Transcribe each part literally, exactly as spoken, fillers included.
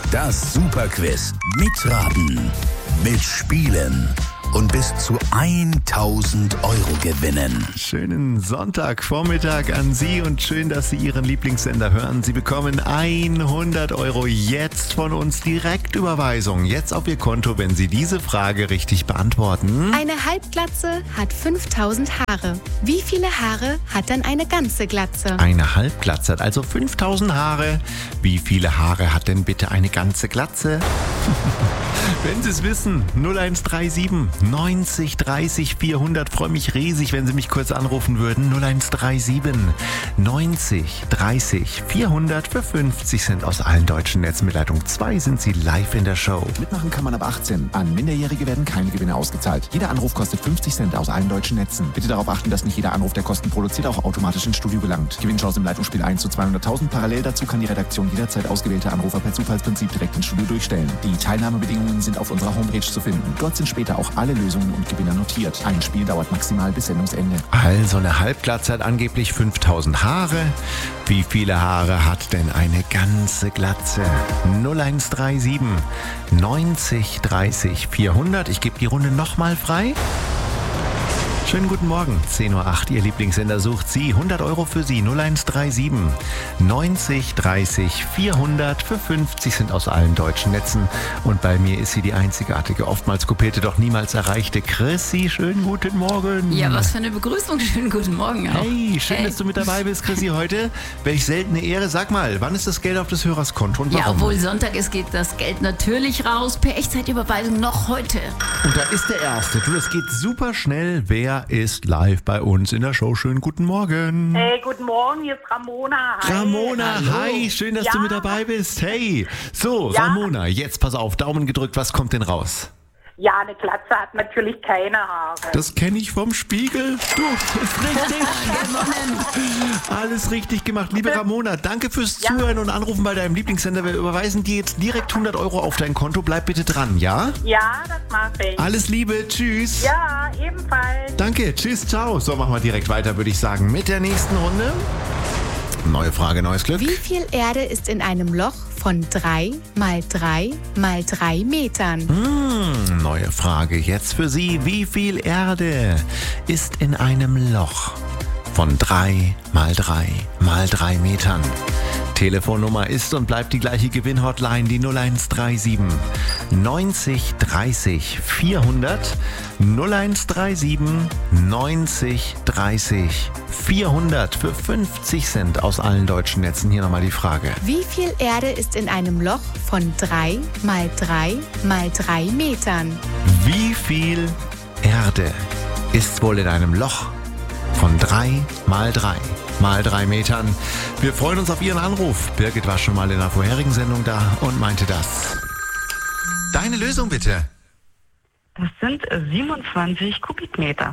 Das Superquiz. Mitraten, mitspielen und bis zu tausend Euro gewinnen. Schönen Sonntagvormittag an Sie und schön, dass Sie Ihren Lieblingssender hören. Sie bekommen hundert Euro jetzt von uns Direktüberweisung. Jetzt auf Ihr Konto, wenn Sie diese Frage richtig beantworten. Eine Halbglatze hat fünftausend Haare. Wie viele Haare hat dann eine ganze Glatze? Eine Halbglatze hat also fünftausend Haare. Wie viele Haare hat denn bitte eine ganze Glatze? Wenn Sie es wissen, null eins drei sieben neunzig dreißig vierhundert. Freue mich riesig, wenn Sie mich kurz anrufen würden. null eins drei sieben neunzig dreißig vierhundert. Für fünfzig Cent aus allen deutschen Netzen. Mit Leitung zwei sind Sie live in der Show. Mitmachen kann man ab achtzehn. An Minderjährige werden keine Gewinne ausgezahlt. Jeder Anruf kostet fünfzig Cent aus allen deutschen Netzen. Bitte darauf achten, dass nicht jeder Anruf, der Kosten produziert, auch automatisch ins Studio gelangt. Gewinnchance im Leitungsspiel eins zu zweihunderttausend. Parallel dazu kann die Redaktion jederzeit ausgewählte Anrufer per Zufallsprinzip direkt ins Studio durchstellen. Die Teilnahmebedingungen sind auf unserer Homepage zu finden. Dort sind später auch alle Lösungen und Gewinner notiert. Ein Spiel dauert maximal bis Sendungsende. Also eine Halbglatze hat angeblich fünftausend Haare. Wie viele Haare hat denn eine ganze Glatze? null eins drei sieben neunzig dreißig vierhundert. Ich gebe die Runde nochmal frei. Schönen guten Morgen, zehn Uhr acht, Ihr Lieblingssender sucht Sie. hundert Euro für Sie, null eins drei sieben neunzig dreißig vierhundert. Für fünfzig sind aus allen deutschen Netzen. Und bei mir ist sie die einzigartige, oftmals kopierte, doch niemals erreichte Chrissy. Schönen guten Morgen. Ja, was für eine Begrüßung. Schönen guten Morgen auch. Hey, schön, hey. dass du mit dabei bist, Chrissy, heute. Welch seltene Ehre. Sag mal, wann ist das Geld auf des Hörers Konto und warum? Ja, obwohl Sonntag ist, geht das Geld natürlich raus. Per Echtzeitüberweisung noch heute. Und da ist der Erste. Du, das geht super schnell. Wer ist live bei uns in der Show? Schönen guten Morgen. Hey, guten Morgen, hier ist Ramona. Hi. Ramona, Hallo. hi, schön, dass Ja. du mit dabei bist. Hey, so, Ja. Ramona, jetzt pass auf, Daumen gedrückt, was kommt denn raus? Ja, eine Glatze hat natürlich keine Haare. Das kenne ich vom Spiegel. Du, ist richtig. Alles richtig gemacht. Liebe Ramona, danke fürs Ja. Zuhören und Anrufen bei deinem Lieblingssender. Wir überweisen dir jetzt direkt hundert Euro auf dein Konto. Bleib bitte dran, ja? Ja, das mache ich. Alles Liebe, tschüss. Ja, ebenfalls. Danke, tschüss, ciao. So, machen wir direkt weiter, würde ich sagen, mit der nächsten Runde. Neue Frage, neues Glück. Wie viel Erde ist in einem Loch von drei mal drei mal drei Metern? Hm, neue Frage jetzt für Sie. Wie viel Erde ist in einem Loch von drei mal drei mal drei Metern? Telefonnummer ist und bleibt die gleiche Gewinnhotline, die null eins drei sieben neunzig dreißig vierhundert. null eins drei sieben neunzig dreißig vierhundert. Für fünfzig Cent aus allen deutschen Netzen. Hier nochmal die Frage. Wie viel Erde ist in einem Loch von drei mal drei mal drei Metern? Wie viel Erde ist wohl in einem Loch von drei mal drei mal drei Metern? Wir freuen uns auf Ihren Anruf. Birgit war schon mal in einer vorherigen Sendung da und meinte das. Deine Lösung bitte. Das sind siebenundzwanzig Kubikmeter.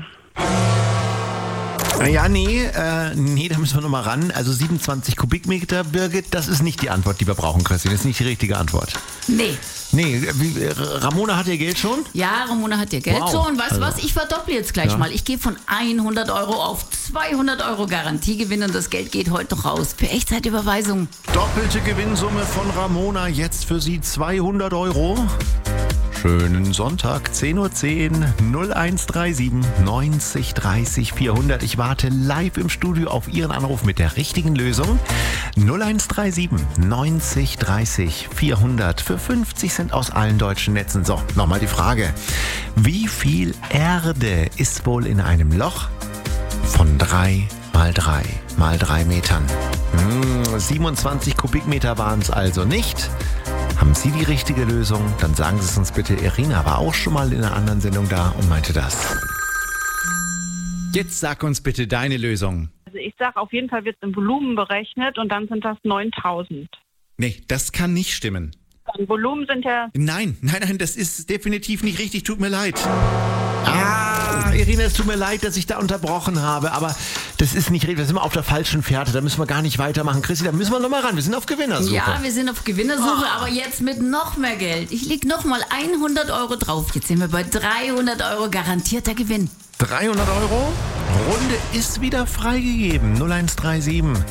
Ja, nee, äh, nee, da müssen wir nochmal ran. Also siebenundzwanzig Kubikmeter, Birgit, das ist nicht die Antwort, die wir brauchen, Christine. Das ist nicht die richtige Antwort. Nee. Nee, wie, äh, Ramona hat ihr Geld schon? Ja, Ramona hat ihr Geld Wow. so. Und weißt du Also. was? Ich verdopple jetzt gleich Ja. mal. Ich gehe von hundert Euro auf zweihundert Euro Garantiegewinn und das Geld geht heute noch raus. Per Echtzeitüberweisung. Doppelte Gewinnsumme von Ramona, jetzt für Sie zweihundert Euro. Schönen Sonntag, zehn Uhr zehn, null eins drei sieben neunzig dreißig vierhundert. Ich warte live im Studio auf Ihren Anruf mit der richtigen Lösung. null eins drei sieben neunzig dreißig vierhundert. Für fünfzig Cent aus allen deutschen Netzen. So, nochmal die Frage. Wie viel Erde ist wohl in einem Loch von drei mal drei mal drei Metern? Hm, siebenundzwanzig Kubikmeter waren es also nicht. Haben Sie die richtige Lösung? Dann sagen Sie es uns bitte. Irina war auch schon mal in einer anderen Sendung da und meinte das. Jetzt sag uns bitte deine Lösung. Also ich sage, auf jeden Fall wird es im Volumen berechnet und dann sind das neuntausend. Nee, das kann nicht stimmen. Dann Volumen sind ja... Nein, nein, nein, das ist definitiv nicht richtig. Tut mir leid. Ah, Irina, es tut mir leid, dass ich da unterbrochen habe, aber das ist nicht richtig. Wir sind mal auf der falschen Fährte. Da müssen wir gar nicht weitermachen. Christi, da müssen wir noch mal ran. Wir sind auf Gewinnersuche. Ja, wir sind auf Gewinnersuche, aber jetzt mit noch mehr Geld. Ich leg noch mal hundert Euro drauf. Jetzt sind wir bei dreihundert Euro garantierter Gewinn. dreihundert Euro. Runde ist wieder freigegeben. null eins drei sieben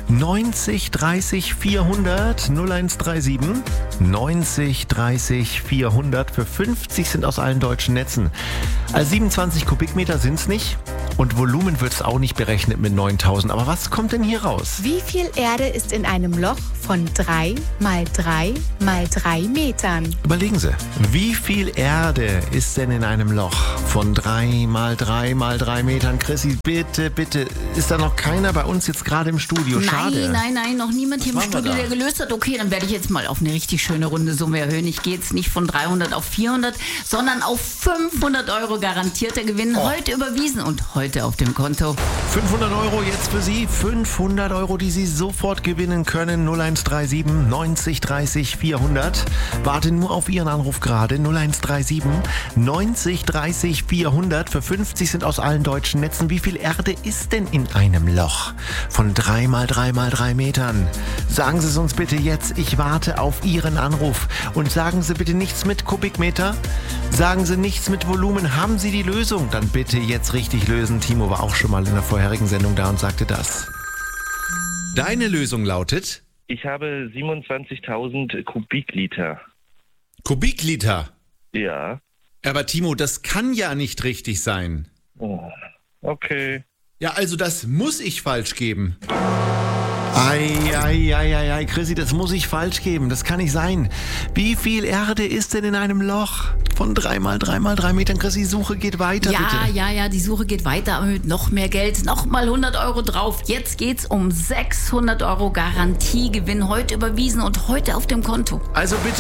neunzig dreißig vierhundert null eins drei sieben neunzig dreißig vierhundert. Für fünfzig sind aus allen deutschen Netzen. Also siebenundzwanzig Kubikmeter sind es nicht. Und Volumen wird es auch nicht berechnet mit neuntausend. Aber was kommt denn hier raus? Wie viel Erde ist in einem Loch von drei mal drei mal drei Metern? Überlegen Sie, wie viel Erde ist denn in einem Loch von drei mal drei mal drei Metern? Chrissy, bitte, bitte, ist da noch keiner bei uns jetzt gerade im Studio? Schade. Nein, nein, nein, noch niemand hier im Was machen wir Studio, da? der gelöst hat. Okay, dann werde ich jetzt mal auf eine richtig schöne runde Summe erhöhen. Ich gehe jetzt nicht von dreihundert auf vierhundert, sondern auf fünfhundert Euro garantierter Gewinn. Oh. Heute überwiesen und heute auf dem Konto. fünfhundert Euro jetzt für Sie. fünfhundert Euro, die Sie sofort gewinnen können. null eins drei sieben neunzig dreißig vierhundert. Warte nur auf Ihren Anruf gerade. null eins drei sieben neunzig dreißig vierhundert. Für fünfzig sind aus allen deutschen Netzen. Wie viel Erde ist denn in einem Loch von drei mal drei mal drei Metern? Sagen Sie es uns bitte jetzt. Ich warte auf Ihren Anruf. Und sagen Sie bitte nichts mit Kubikmeter. Sagen Sie nichts mit Volumen. Haben Sie die Lösung? Dann bitte jetzt richtig lösen. Timo war auch schon mal in der vorherigen Sendung da und sagte das. Deine Lösung lautet? Ich habe siebenundzwanzigtausend Kubikliter. Kubikliter. Ja. Aber Timo, das kann ja nicht richtig sein. Oh, okay. Ja, also das muss ich falsch geben. Ei, ei, ei, ei, ei, Chrissy, das muss ich falsch geben. Das kann nicht sein. Wie viel Erde ist denn in einem Loch von drei mal drei mal drei Metern? Chrissy, Suche geht weiter, Ja, bitte. ja, ja, die Suche geht weiter, aber mit noch mehr Geld. Nochmal hundert Euro drauf. Jetzt geht's um sechshundert Euro Garantiegewinn. Heute überwiesen und heute auf dem Konto. Also bitte,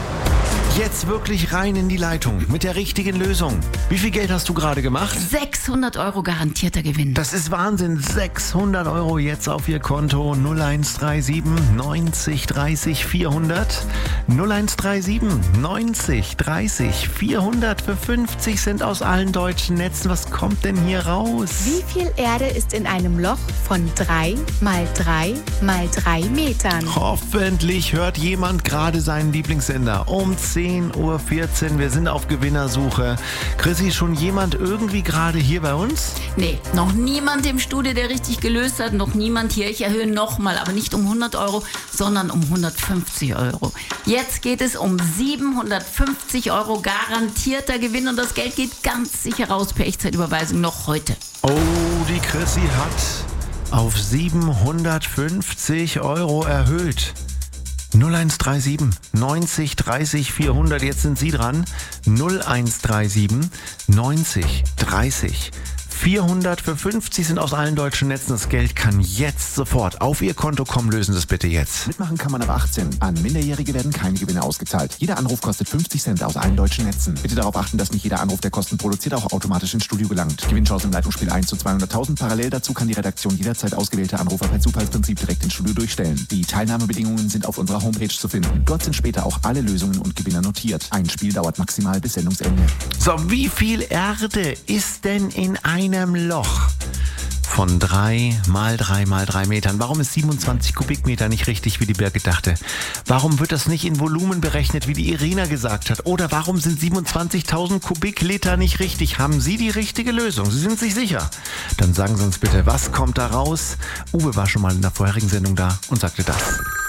jetzt wirklich rein in die Leitung mit der richtigen Lösung. Wie viel Geld hast du gerade gemacht? sechshundert Euro garantierter Gewinn. Das ist Wahnsinn. sechshundert Euro jetzt auf Ihr Konto. null eins drei sieben neunzig dreißig vierhundert. null eins drei sieben neunzig dreißig vierhundert. Für fünfzig sind aus allen deutschen Netzen. Was kommt denn hier raus? Wie viel Erde ist in einem Loch von drei mal drei mal drei Metern? Hoffentlich hört jemand gerade seinen Lieblingssender. Um zehn Uhr vierzehn. Wir sind auf Gewinnersuche. Chrissy, schon jemand irgendwie gerade hier bei uns? Nee, noch niemand im Studio, der richtig gelöst hat. Noch niemand hier. Ich erhöhe nochmal, aber nicht um hundert Euro, sondern um hundertfünfzig Euro. Jetzt geht es um siebenhundertfünfzig Euro garantierter Gewinn und das Geld geht ganz sicher raus per Echtzeitüberweisung noch heute. Oh, die Chrissy hat auf siebenhundertfünfzig Euro erhöht. null eins drei sieben neunzig dreißig vierhundert, jetzt sind Sie dran. null eins drei sieben neunzig dreißig vierhundert. Für fünfzig sind aus allen deutschen Netzen. Das Geld kann jetzt sofort auf Ihr Konto kommen. Lösen Sie es bitte jetzt. Mitmachen kann man ab achtzehn. An Minderjährige werden keine Gewinne ausgezahlt. Jeder Anruf kostet fünfzig Cent aus allen deutschen Netzen. Bitte darauf achten, dass nicht jeder Anruf, der Kosten produziert, auch automatisch ins Studio gelangt. Gewinnchance im Leitungsspiel eins zu zweihunderttausend. Parallel dazu kann die Redaktion jederzeit ausgewählte Anrufer per Zufallsprinzip direkt ins Studio durchstellen. Die Teilnahmebedingungen sind auf unserer Homepage zu finden. Dort sind später auch alle Lösungen und Gewinner notiert. Ein Spiel dauert maximal bis Sendungsende. So, wie viel Erde ist denn in einem Loch von drei mal drei mal drei Metern? Warum ist siebenundzwanzig Kubikmeter nicht richtig, wie die Birgit dachte? Warum wird das nicht in Volumen berechnet, wie die Irina gesagt hat? Oder warum sind siebenundzwanzigtausend Kubikliter nicht richtig? Haben Sie die richtige Lösung? Sie sind sich sicher? Dann sagen Sie uns bitte, was kommt da raus? Uwe war schon mal in der vorherigen Sendung da und sagte das.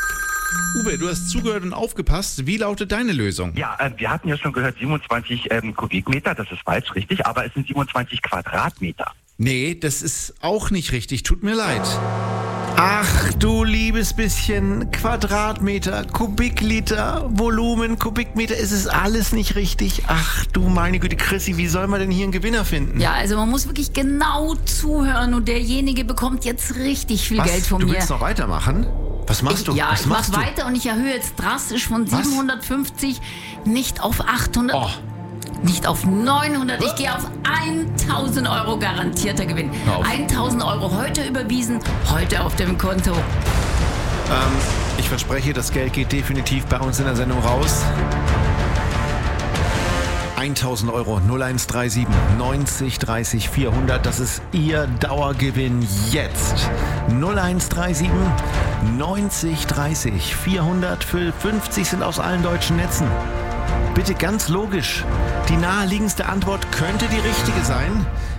Uwe, du hast zugehört und aufgepasst. Wie lautet deine Lösung? Ja, äh, wir hatten ja schon gehört, siebenundzwanzig ähm, Kubikmeter, das ist falsch, richtig, aber es sind siebenundzwanzig Quadratmeter. Nee, das ist auch nicht richtig. Tut mir leid. Ach du liebes bisschen, Quadratmeter, Kubikliter, Volumen, Kubikmeter, es ist alles nicht richtig. Ach du meine Güte, Chrissy, wie soll man denn hier einen Gewinner finden? Ja, also man muss wirklich genau zuhören und derjenige bekommt jetzt richtig viel Was? Geld von du mir. willst noch weitermachen? Was machst ich, du? Ja, Was ich machst mach du? weiter und ich erhöhe jetzt drastisch von Was? siebenhundertfünfzig nicht auf achthundert. Oh. Nicht auf neunhundert, ich gehe auf tausend Euro garantierter Gewinn. Hör auf. tausend Euro heute überwiesen, heute auf dem Konto. Ähm, ich verspreche, das Geld geht definitiv bei uns in der Sendung raus. tausend Euro, null eins drei sieben neunzig dreißig vierhundert, das ist Ihr Dauergewinn jetzt. null eins drei sieben neunzig dreißig vierhundert, für fünfzig sind aus allen deutschen Netzen. Bitte ganz logisch, die naheliegendste Antwort könnte die richtige sein.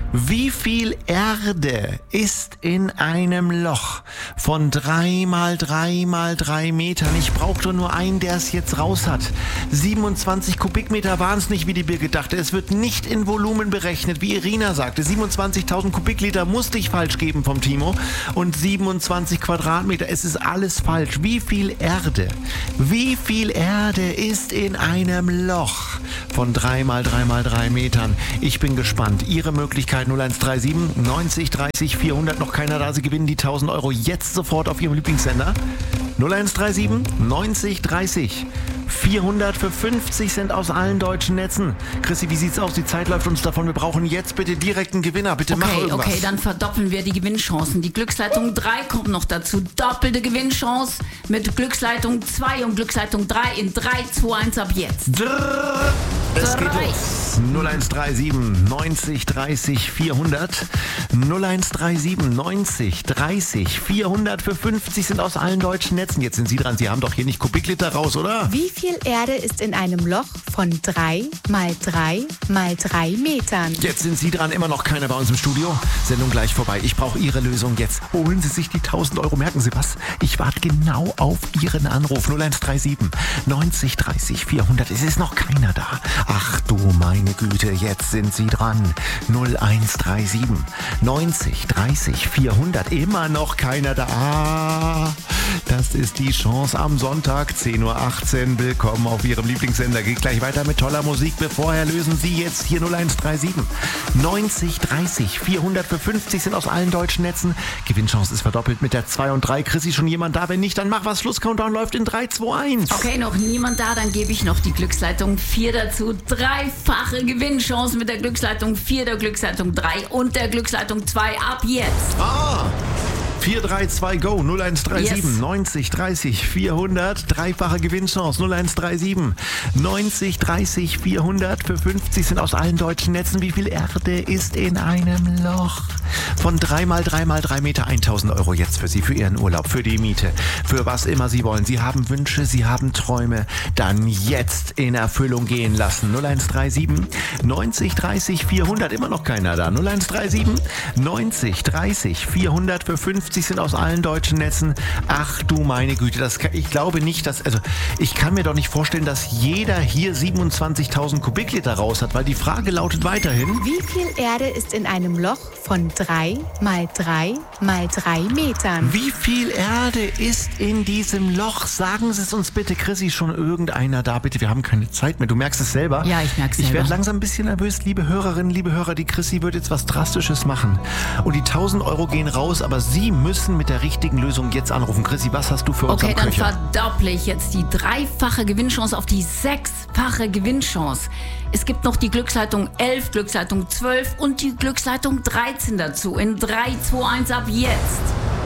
Wie viel Erde ist in einem Loch von drei mal drei mal drei Metern? Ich brauche doch nur einen, der es jetzt raus hat. siebenundzwanzig Kubikmeter waren es nicht, wie die Birgit dachte. Es wird nicht in Volumen berechnet, wie Irina sagte. siebenundzwanzigtausend Kubikliter musste ich falsch geben vom Timo. Und siebenundzwanzig Quadratmeter. Es ist alles falsch. Wie viel Erde? Wie viel Erde ist in einem Loch von drei mal drei mal drei Metern? Ich bin gespannt. Ihre Möglichkeit null eins drei sieben neunzig dreißig vierhundert. Noch keiner da. Sie gewinnen die tausend Euro jetzt sofort auf Ihrem Lieblingssender. null eins drei sieben neunzig dreißig vierhundert für fünfzig Cent aus allen deutschen Netzen. Chrissy, wie sieht's aus? Die Zeit läuft uns davon. Wir brauchen jetzt bitte direkt einen Gewinner. Bitte okay, mach irgendwas. Okay, dann verdoppeln wir die Gewinnchancen. Die Glücksleitung drei kommt noch dazu. Doppelte Gewinnchance mit Glücksleitung zwei und Glücksleitung drei in drei, zwei, eins ab jetzt. Drrr, es geht los. null eins drei sieben neunzig dreißig vierhundert. null eins drei sieben neunzig dreißig vierhundert für fünfzig sind aus allen deutschen Netzen. Jetzt sind Sie dran. Sie haben doch hier nicht Kubikliter raus, oder? Wie viel Erde ist in einem Loch von drei mal drei mal drei Metern? Jetzt sind Sie dran. Immer noch keiner bei uns im Studio. Sendung gleich vorbei. Ich brauche Ihre Lösung jetzt. Holen Sie sich die tausend Euro. Merken Sie was? Ich warte genau auf Ihren Anruf. null eins drei sieben neunzig dreißig vierhundert. Es ist noch keiner da. Ach du meine Güte, jetzt sind Sie dran. null eins drei sieben neunzig dreißig vierhundert. Immer noch keiner da. Ah, das ist die Chance am Sonntag, zehn Uhr achtzehn. Willkommen auf Ihrem Lieblingssender. Geht gleich weiter mit toller Musik. Vorher lösen Sie jetzt hier null eins drei sieben neunzig dreißig vierhundert für fünfzig sind aus allen deutschen Netzen. Gewinnchance ist verdoppelt mit der zwei und drei. Chrissy, schon jemand da? Wenn nicht, dann mach was. Schlusscountdown läuft in drei, zwei, eins. Okay, noch niemand da, dann gebe ich noch die Glücksleitung vier dazu. Dreifache Gewinnchance mit der Glücksleitung vier, der Glücksleitung drei und der Glücksleitung zwei ab jetzt. Ah! vier drei zwei Go, null eins drei sieben Yes. neunzig dreißig vierhundert, dreifache Gewinnchance, null eins drei sieben neunzig dreißig vierhundert für fünfzig sind aus allen deutschen Netzen. Wie viel Erde ist in einem Loch? Von drei mal drei mal drei Meter, tausend Euro jetzt für Sie, für Ihren Urlaub, für die Miete, für was immer Sie wollen. Sie haben Wünsche, Sie haben Träume, dann jetzt in Erfüllung gehen lassen. null eins drei sieben neunzig dreißig vierhundert, immer noch keiner da. null eins drei sieben neunzig dreißig vierhundert für fünfzig sind aus allen deutschen Netzen. Ach du meine Güte, das kann, ich glaube nicht, dass, also ich kann mir doch nicht vorstellen, dass jeder hier siebenundzwanzigtausend Kubikliter raus hat, weil die Frage lautet weiterhin: Wie viel Erde ist in einem Loch von drei mal drei mal drei Metern? Wie viel Erde ist in diesem Loch? Sagen Sie es uns bitte. Chrissy, schon irgendeiner da? Bitte, wir haben keine Zeit mehr. Du merkst es selber. Ja, ich merke es Ich selber. werde langsam ein bisschen nervös, liebe Hörerinnen, liebe Hörer. Die Chrissy wird jetzt was Drastisches machen. Und die tausend Euro gehen raus, aber Sie müssen mit der richtigen Lösung jetzt anrufen. Chrissy, was hast du für uns Okay, am dann Köcher? verdopple ich jetzt die dreifache Gewinnchance auf die sechsfache Gewinnchance. Es gibt noch die Glücksleitung elf, Glücksleitung zwölf und die Glücksleitung dreizehn dazu. In drei, zwei, eins ab jetzt.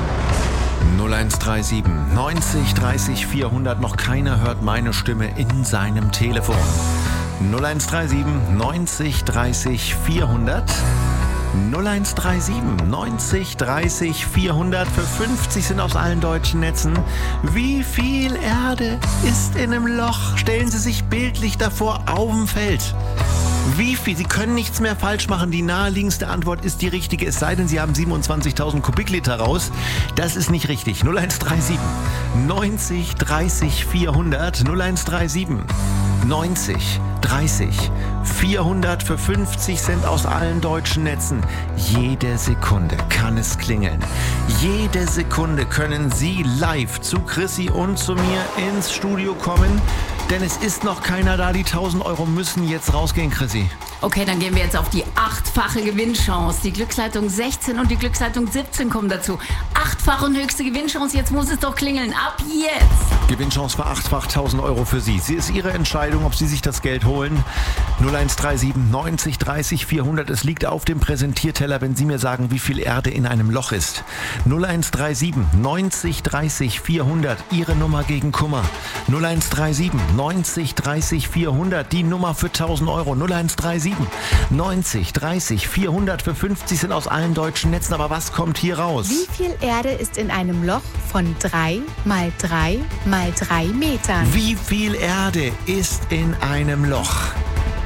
null eins drei sieben neunzig dreißig vierhundert. Noch keiner hört meine Stimme in seinem Telefon. null eins drei sieben neunzig dreißig vierhundert. null eins drei sieben neunzig dreißig vierhundert für fünfzig sind aus allen deutschen Netzen. Wie viel Erde ist in einem Loch? Stellen Sie sich bildlich davor auf dem Feld. Wie viel? Sie können nichts mehr falsch machen. Die naheliegendste Antwort ist die richtige, es sei denn, Sie haben siebenundzwanzigtausend Kubikliter raus. Das ist nicht richtig. null eins drei sieben neunzig dreißig vierhundert. null eins drei sieben neunzig dreißig vierhundert für fünfzig Cent aus allen deutschen Netzen. Jede Sekunde kann es klingeln. Jede Sekunde können Sie live zu Chrissy und zu mir ins Studio kommen. Denn es ist noch keiner da. Die tausend Euro müssen jetzt rausgehen, Chrissy. Okay, dann gehen wir jetzt auf die achtfache Gewinnchance. Die Glücksleitung sechzehn und die Glücksleitung siebzehn kommen dazu. Achtfache und höchste Gewinnchance. Jetzt muss es doch klingeln. Ab jetzt. Gewinnchance verachtfacht tausend Euro für Sie. Sie ist Ihre Entscheidung, ob Sie sich das Geld holen. null eins drei sieben neunzig dreißig vierhundert. Es liegt auf dem Präsentierteller, wenn Sie mir sagen, wie viel Erde in einem Loch ist. null eins drei sieben neunzig dreißig vierhundert. Ihre Nummer gegen Kummer. null eins drei sieben neunzig dreißig vierhundert. Die Nummer für tausend Euro. null eins drei sieben neunzig dreißig vierhundert für fünfzig sind aus allen deutschen Netzen. Aber was kommt hier raus? Wie viel Erde ist in einem Loch von drei mal drei mal drei Metern? Wie viel Erde ist in einem Loch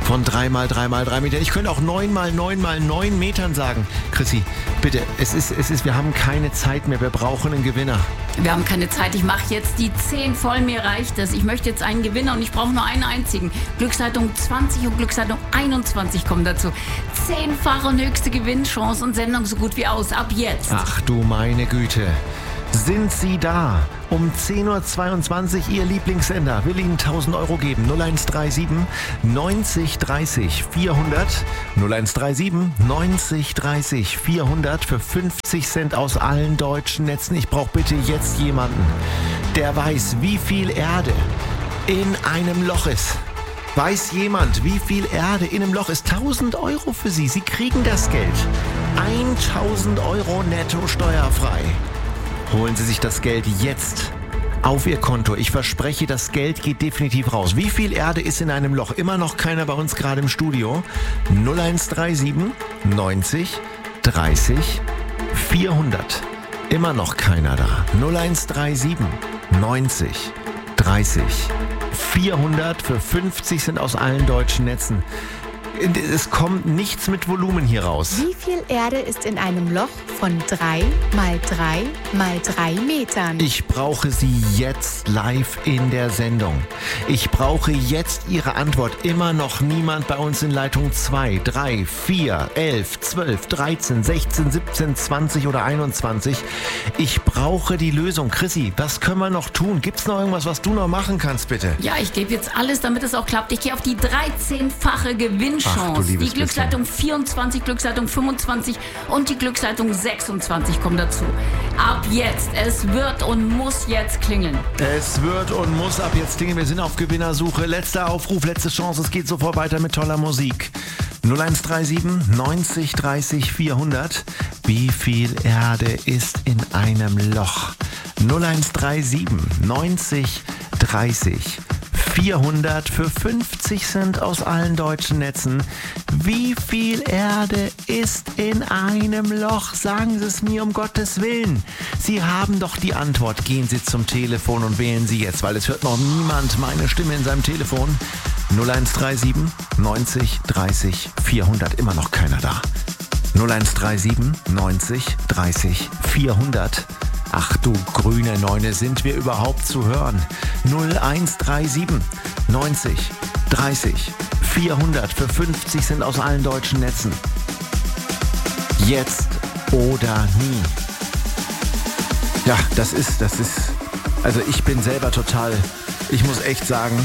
von drei mal drei mal drei Metern. Ich könnte auch neun mal neun mal neun Metern sagen. Chrissy, bitte, es ist, es ist, wir haben keine Zeit mehr. Wir brauchen einen Gewinner. Wir haben keine Zeit. Ich mache jetzt die zehn voll. Mir reicht es. Ich möchte jetzt einen Gewinner und ich brauche nur einen einzigen. Glücksleitung zwanzig und Glücksleitung einundzwanzig kommen dazu. Zehnfache und höchste Gewinnchance und Sendung so gut wie aus. Ab jetzt. Ach du meine Güte. Sind Sie da? Um zehn Uhr zweiundzwanzig Ihr Lieblingssender will Ihnen tausend Euro geben. null eins drei sieben neunzig dreißig vierhundert. null eins drei sieben neunzig dreißig vierhundert für fünfzig Cent aus allen deutschen Netzen. Ich brauche bitte jetzt jemanden, der weiß, wie viel Erde in einem Loch ist. Weiß jemand, wie viel Erde in einem Loch ist? tausend Euro für Sie. Sie kriegen das Geld. tausend Euro netto steuerfrei. Holen Sie sich das Geld jetzt auf Ihr Konto. Ich verspreche, das Geld geht definitiv raus. Wie viel Erde ist in einem Loch? Immer noch keiner bei uns gerade im Studio. null eins drei sieben neunzig dreißig vierhundert. Immer noch keiner da. null eins drei sieben neunzig dreißig vierhundert für fünfzig Cent aus allen deutschen Netzen. Es kommt nichts mit Volumen hier raus. Wie viel Erde ist in einem Loch von drei mal drei mal drei Metern? Ich brauche Sie jetzt live in der Sendung. Ich brauche jetzt Ihre Antwort. Immer noch niemand bei uns in Leitung zwei, drei, vier, elf, zwölf, dreizehn, sechzehn, siebzehn, zwanzig oder einundzwanzig. Ich brauche die Lösung. Chrissy, was können wir noch tun? Gibt es noch irgendwas, was du noch machen kannst, bitte? Ja, ich gebe jetzt alles, damit es auch klappt. Ich gehe auf die dreizehnfache Gewinnchance. Ach, die Glücksleitung vierundzwanzig, Glücksleitung fünfundzwanzig und die Glücksleitung sechsundzwanzig kommen dazu. Ab jetzt, es wird und muss jetzt klingeln. Es wird und muss ab jetzt klingeln. Wir sind auf Gewinnersuche. Letzter Aufruf, letzte Chance. Es geht sofort weiter mit toller Musik. null eins drei sieben neunzig dreißig vierhundert. Wie viel Erde ist in einem Loch? null eins drei sieben neunzig dreißig vierhundert für fünfzig Cent aus allen deutschen Netzen. Wie viel Erde ist in einem Loch? Sagen Sie es mir um Gottes Willen. Sie haben doch die Antwort. Gehen Sie zum Telefon und wählen Sie jetzt, weil es hört noch niemand meine Stimme in seinem Telefon. null eins drei sieben neunzig dreißig vierhundert. Immer noch keiner da. null eins drei sieben neunzig dreißig vierhundert. Ach du grüne Neune, sind wir überhaupt zu hören? null eins drei sieben neunzig dreißig vierhundert für fünfzig Cent aus allen deutschen Netzen. Jetzt oder nie. Ja, das ist, das ist, also ich bin selber total, ich muss echt sagen,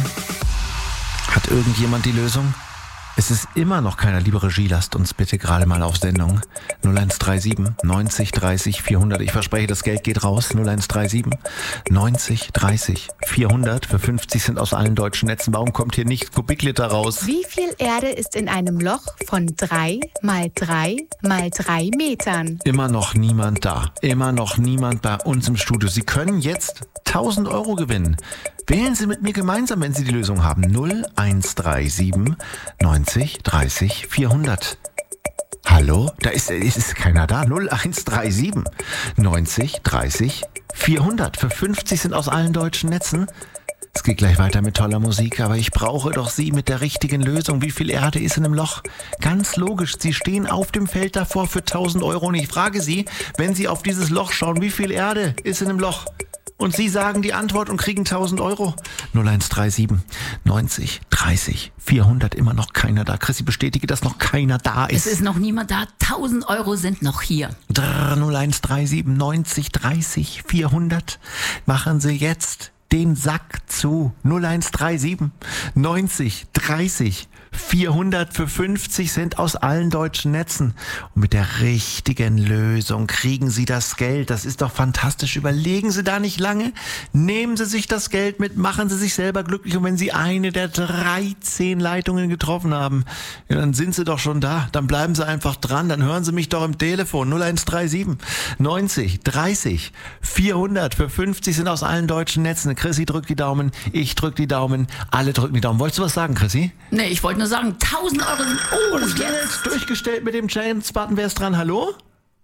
hat irgendjemand die Lösung? Es ist immer noch keiner. Liebe Regie, lasst uns bitte gerade mal auf Sendung. null eins drei sieben neunzig dreißig vierhundert. Ich verspreche, das Geld geht raus. null eins drei sieben neunzig dreißig vierhundert für fünfzig Cent aus allen deutschen Netzen. Warum kommt hier nicht Kubikliter raus? Wie viel Erde ist in einem Loch von drei mal drei mal drei Metern? Immer noch niemand da. Immer noch niemand bei uns im Studio. Sie können jetzt tausend Euro gewinnen. Wählen Sie mit mir gemeinsam, wenn Sie die Lösung haben. null eins drei sieben neunzig dreißig vierhundert. Hallo? Da ist, ist, ist keiner da. null eins drei sieben neunzig dreißig vierhundert. Für fünfzig Cent aus allen deutschen Netzen. Es geht gleich weiter mit toller Musik, aber ich brauche doch Sie mit der richtigen Lösung. Wie viel Erde ist in einem Loch? Ganz logisch, Sie stehen auf dem Feld davor für tausend Euro und ich frage Sie, wenn Sie auf dieses Loch schauen, wie viel Erde ist in einem Loch? Und Sie sagen die Antwort und kriegen tausend Euro. null eins drei sieben neunzig dreißig vierhundert. Immer noch keiner da. Chrissy, bestätige, dass noch keiner da ist. Es ist noch niemand da. tausend Euro sind noch hier. null eins drei sieben neunzig dreißig vierhundert. Machen Sie jetzt den Sack zu. null eins drei sieben neunzig dreißig vierhundert für fünfzig Cent aus allen deutschen Netzen. Und mit der richtigen Lösung kriegen Sie das Geld. Das ist doch fantastisch. Überlegen Sie da nicht lange. Nehmen Sie sich das Geld mit, machen Sie sich selber glücklich. Und wenn Sie eine der dreizehn Leitungen getroffen haben, ja, dann sind Sie doch schon da. Dann bleiben Sie einfach dran. Dann hören Sie mich doch im Telefon. null eins drei sieben neunzig dreißig vierhundert für fünfzig Cent aus allen deutschen Netzen. Chrissy drückt die Daumen, ich drück die Daumen, alle drücken die Daumen. Wolltest du was sagen, Chrissy? Nee, ich wollte nur sagen, tausend Euro sind... Oh, das Geld durchgestellt mit dem Chance-Button. Wer ist dran? Hallo?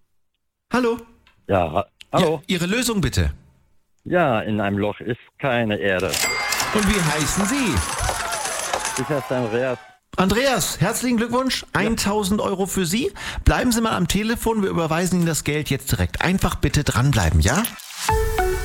Hallo? Ja, ha- hallo. Ja, Ihre Lösung bitte. Ja, in einem Loch ist keine Erde. Und wie heißen Sie? Ich heiße Andreas. Andreas, herzlichen Glückwunsch. tausend Euro für Sie. Bleiben Sie mal am Telefon, wir überweisen Ihnen das Geld jetzt direkt. Einfach bitte dranbleiben, ja?